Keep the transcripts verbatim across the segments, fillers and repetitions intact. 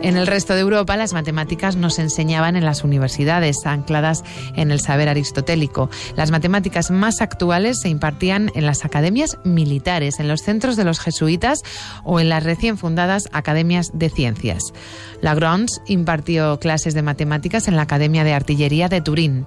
En el resto de Europa, las matemáticas no se enseñaban en las universidades, ancladas en el saber aristotélico. Las matemáticas más actuales se impartían en las academias militares, en los centros de los jesuitas o en las recién fundadas academias de ciencias. Lagrange impartió clases de matemáticas en la Academia de Artillería de Turín.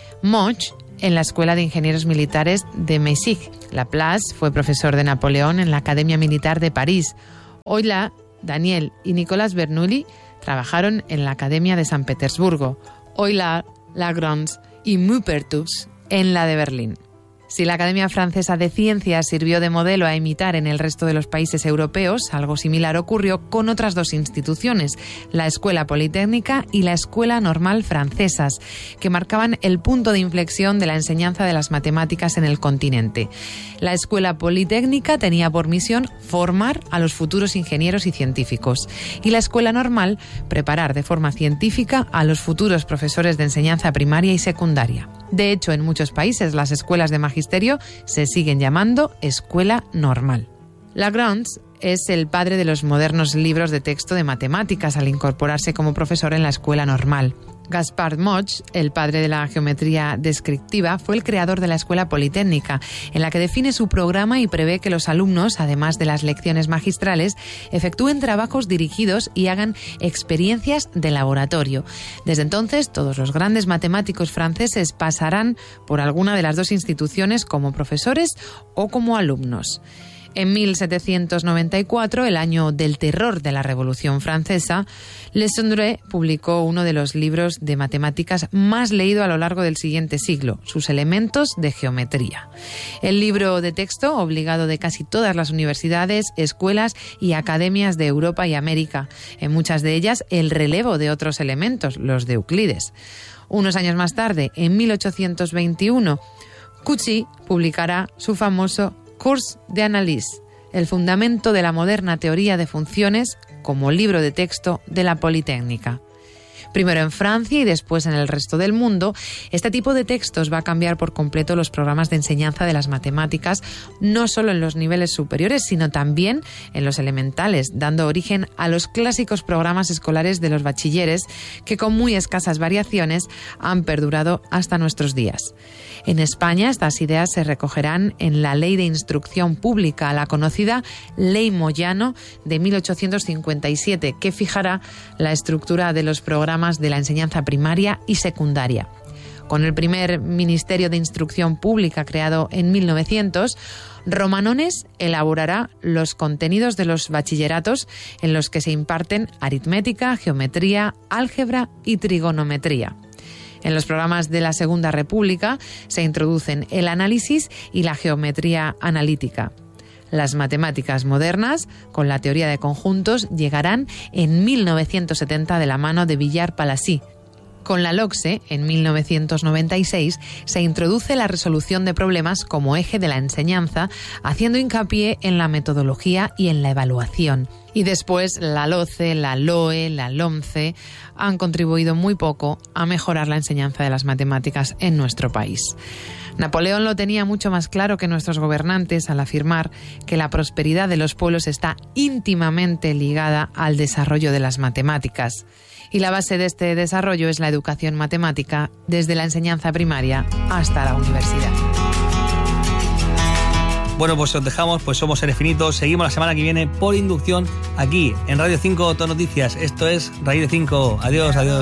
Moch en la Escuela de Ingenieros Militares de Meissig. Laplace fue profesor de Napoleón en la Academia Militar de París. Euler, Daniel y Nicolas Bernoulli trabajaron en la Academia de San Petersburgo. Euler, Lagrange y Maupertuis en la de Berlín. Si la Academia Francesa de Ciencias sirvió de modelo a imitar en el resto de los países europeos, algo similar ocurrió con otras dos instituciones, la Escuela Politécnica y la Escuela Normal francesas, que marcaban el punto de inflexión de la enseñanza de las matemáticas en el continente. La Escuela Politécnica tenía por misión formar a los futuros ingenieros y científicos, y la Escuela Normal preparar de forma científica a los futuros profesores de enseñanza primaria y secundaria. De hecho, en muchos países las escuelas de magisterio se siguen llamando Escuela Normal. Lagrange es el padre de los modernos libros de texto de matemáticas al incorporarse como profesor en la Escuela Normal. Gaspard Moch, el padre de la geometría descriptiva, fue el creador de la Escuela Politécnica, en la que define su programa y prevé que los alumnos, además de las lecciones magistrales, efectúen trabajos dirigidos y hagan experiencias de laboratorio. Desde entonces, todos los grandes matemáticos franceses pasarán por alguna de las dos instituciones como profesores o como alumnos. En mil setecientos noventa y cuatro, el año del terror de la Revolución Francesa, Le Sondre publicó uno de los libros de matemáticas más leído a lo largo del siguiente siglo, Sus elementos de geometría. El libro de texto obligado de casi todas las universidades, escuelas y academias de Europa y América, en muchas de ellas el relevo de otros elementos, los de Euclides. Unos años más tarde, en mil ochocientos veintiuno, Cauchy publicará su famoso Cours d'analyse, el fundamento de la moderna teoría de funciones, como libro de texto de la Politécnica. Primero en Francia y después en el resto del mundo, este tipo de textos va a cambiar por completo los programas de enseñanza de las matemáticas, no solo en los niveles superiores, sino también en los elementales, dando origen a los clásicos programas escolares de los bachilleres, que con muy escasas variaciones han perdurado hasta nuestros días. En España, estas ideas se recogerán en la Ley de Instrucción Pública, la conocida Ley Moyano de mil ochocientos cincuenta y siete, que fijará la estructura de los programas de la enseñanza primaria y secundaria. Con el primer Ministerio de Instrucción Pública creado en mil novecientos, Romanones elaborará los contenidos de los bachilleratos en los que se imparten aritmética, geometría, álgebra y trigonometría. En los programas de la Segunda República se introducen el análisis y la geometría analítica. Las matemáticas modernas, con la teoría de conjuntos, llegarán en mil novecientos setenta de la mano de Villard-Palissy. Con la LOCSE, en mil novecientos noventa y seis, se introduce la resolución de problemas como eje de la enseñanza, haciendo hincapié en la metodología y en la evaluación. Y después la LOCE, la LOE, la LOMCE han contribuido muy poco a mejorar la enseñanza de las matemáticas en nuestro país. Napoleón lo tenía mucho más claro que nuestros gobernantes al afirmar que la prosperidad de los pueblos está íntimamente ligada al desarrollo de las matemáticas. Y la base de este desarrollo es la educación matemática desde la enseñanza primaria hasta la universidad. Bueno, pues os dejamos, pues somos Seres Finitos. Seguimos la semana que viene por inducción aquí en Radio cinco Todo Noticias. Esto es Raíz de cinco. Adiós, adiós.